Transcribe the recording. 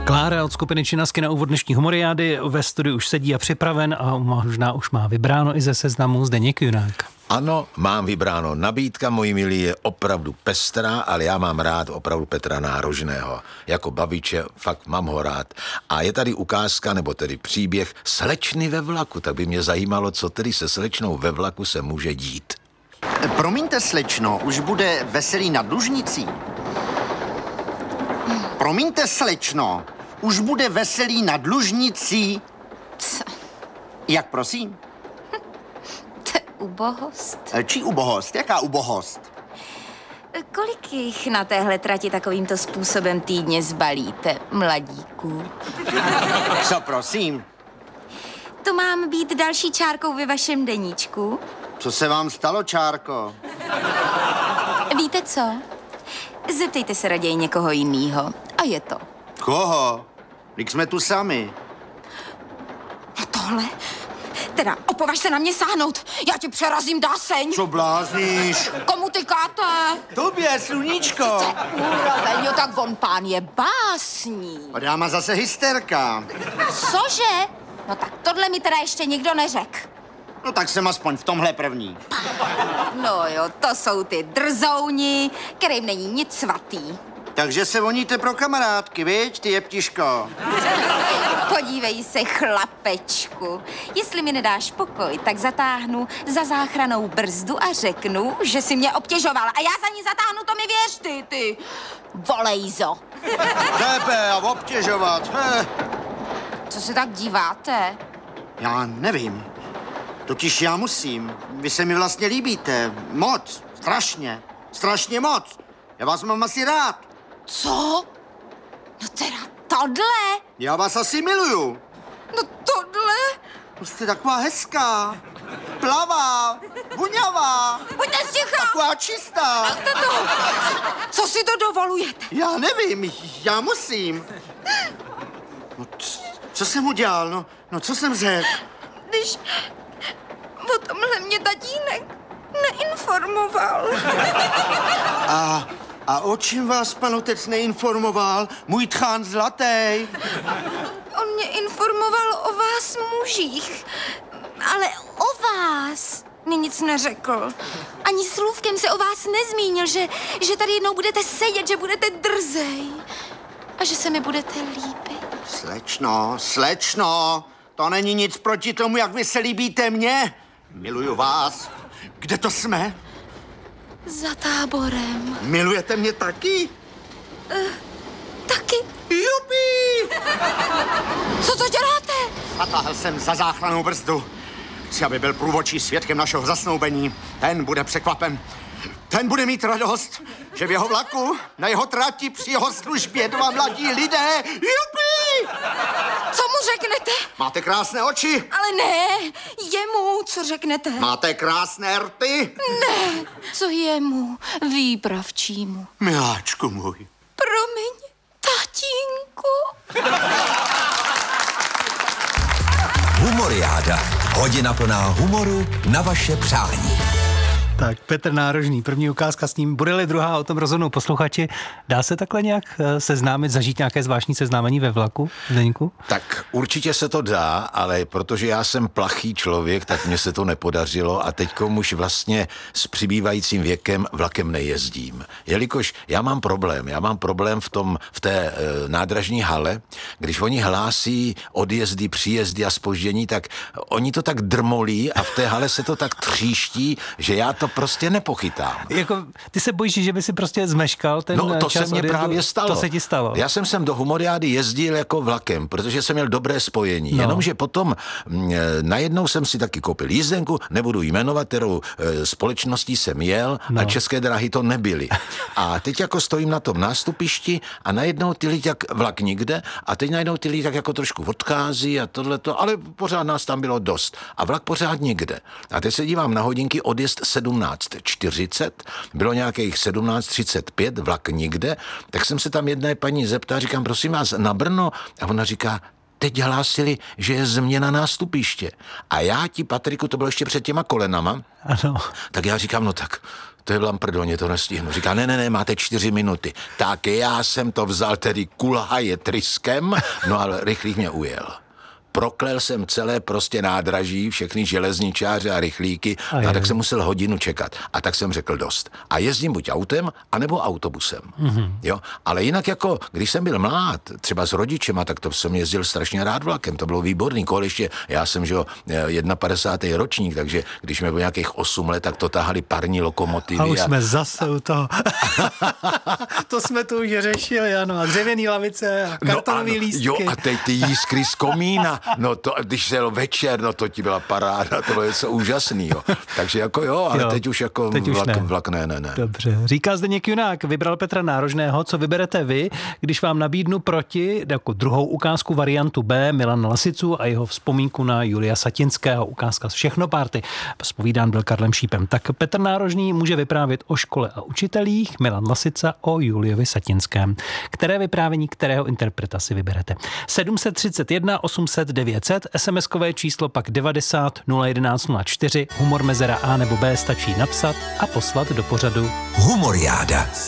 Klára od skupiny Činasky na úvod dnešní humoriády ve studiu už sedí a připraven a možná už má vybráno i ze seznamu Zdeněk Junák. Ano, mám vybráno. Nabídka, moji milí, je opravdu pestrá, ale já mám rád opravdu Petra Nárožného. Jako babiče, fakt mám ho rád. A je tady ukázka, nebo tedy příběh slečny ve vlaku. Tak by mě zajímalo, co tedy se slečnou ve vlaku se může dít. Promiňte, slečno, už bude veselý nad Lužnicí. Promiňte, slečno, už bude veselý nad Lužnicí. Co? Jak prosím? To je ubohost. Čí ubohost? Jaká ubohost? Kolik jich na téhle trati takovýmto způsobem týdně zbalíte, mladíků? Co prosím? To mám být další čárkou ve vašem deníčku? Co se vám stalo, čárko? Víte co? Zeptejte se raději někoho jiného. A je to. Koho? Vždyť jsme tu sami. No tohle? Teda opovaž se na mě sáhnout. Já tě přerazím, dáseň. Co blázníš? Komu tykáte? Tobě, sluníčko. Úroveň, jo, tak on pán je básník. A dáma zase hysterka. Cože? No tak tohle mi teda ještě nikdo neřekl. No tak jsem aspoň v tomhle první. No jo, to jsou ty drzouni, kterým není nic svatý. Takže se voníte pro kamarádky, viď, ty jeptiško? Podívej se, chlapečku. Jestli mi nedáš pokoj, tak zatáhnu za záchranou brzdu a řeknu, že si mě obtěžoval. A já za ní zatáhnu, to mi věř, ty volejzo. Tebe a obtěžovat. Co se tak díváte? Já nevím. Totiž já musím. Vy se mi vlastně líbíte. Moc. Strašně. Strašně moc. Já vás mám asi rád. Co? No teda tohle? Já vás asi miluju. No tohle? Jste taková hezká. Plavá. Voňavá. Buďte sticha! Taková čistá. Co si to dovolujete? Já nevím. Já musím. No, co jsem udělal? No co jsem řekl? Když o tomhle mě tatínek neinformoval. A o čem vás pan otec neinformoval? Můj tchán zlatý. On mě informoval o vás mužích, ale o vás mi nic neřekl. Ani slůvkem se o vás nezmínil, že tady jednou budete sedět, že budete drzej a že se mi budete líbit. Slečno, to není nic proti tomu, jak vy se líbíte mně. Miluju vás. Kde to jsme? Za Táborem. Milujete mě taky? Taky. Jupi! Co to děláte? Zatáhl jsem za záchrannou brzdu. Chci, aby byl průvodčí svědkem našeho zasnoubení. Ten bude překvapen. Ten bude mít radost, že v jeho vlaku, na jeho trati, při jeho službě dva mladí lidé. Jupi! Co mu řeknete? Máte krásné oči. Ale ne, jemu, co řeknete? Máte krásné rty. Ne, co jemu, výpravčímu. Miláčku můj. Promiň, tatínku. Humoriáda. Hodina plná humoru na vaše přání. Tak, Petr Nárožný, první ukázka s ním. Bude-li druhá, o tom rozhodnou posluchači. Dá se takhle nějak seznámit, zažít nějaké zvláštní seznámení ve vlaku, Zdeňku? Tak určitě se to dá, ale protože já jsem plachý člověk, tak mně se to nepodařilo a teďkom už vlastně s přibývajícím věkem vlakem nejezdím. Jelikož já mám problém v té nádražní hale, když oni hlásí odjezdy, příjezdy a zpoždění, tak oni to tak drmolí a v té hale se to tak tříští, že já to prostě nepochytám. Jako, ty se bojíš, že by si prostě zmeškal ten No, to čas se mně odjezdu? právě stalo. To se ti stalo. Já jsem sem do humoriády jezdil jako vlakem, protože jsem měl dobré spojení. No. Jenomže potom najednou jsem si taky koupil jízdenku, nebudu jmenovat, kterou společností jsem jel, a České dráhy to nebyly. A teď jako stojím na tom nástupišti a najednou ty lidi jak vlak nikde a teď najednou ty lidi tak jako trošku odchází a tohleto, ale pořád nás tam bylo dost. A vlak pořád nikde. A teď se dívám na hodinky, odjezd 17:40, bylo nějakých 17:35, vlak nikde, tak jsem se tam jedné paní zeptal, říkám, prosím vás, na Brno? A ona říká, teď hlásili, že je změna nástupiště. A já ti, Patriku, to bylo ještě před těma kolenama, Ano. tak já říkám, no tak, to je lamprdoně, to nestihnu. Říká, ne, máte 4 minuty. Tak já jsem to vzal tedy kulhaje tryskem, no ale rychlík mě ujel. Proklel jsem celé prostě nádraží, všechny železničáře a rychlíky a tak jsem musel hodinu čekat. A tak jsem řekl dost. A jezdím buď autem, anebo autobusem. Jo? Ale jinak jako, když jsem byl mlád, třeba s rodičema, tak to jsem jezdil strašně rád vlakem, to bylo výborný. Ještě, já jsem, že 51. ročník, takže když mi bylo nějakých 8 let, tak to tahali parní lokomotivy. A už jsme zase u toho. To jsme tu už řešili, ano. A dřevěný lavice a kartonový lístky. Jo, a teď ty jiskry z komína. No to, když šel večer, no to ti byla paráda, to bylo něco úžasného. Takže jako jo, ale teď už jako vlak ne. Dobře. Říká Zdeněk Junák, vybral Petra Nárožného, co vyberete vy, když vám nabídnu proti jako druhou ukázku variantu B Milana Lasicu a jeho vzpomínku na Julia Satinského, ukázka z Všechno party. Zpovídán byl Karlem Šípem. Tak Petr Nárožný může vyprávět o škole a učitelích, Milan Lasica o Juliovi Satinském. Které vyprávění, kterého interpreta si vyberete? 731 800 900, SMS-kové číslo pak 90 011 04, humor mezera A nebo B stačí napsat a poslat do pořadu Humoriáda.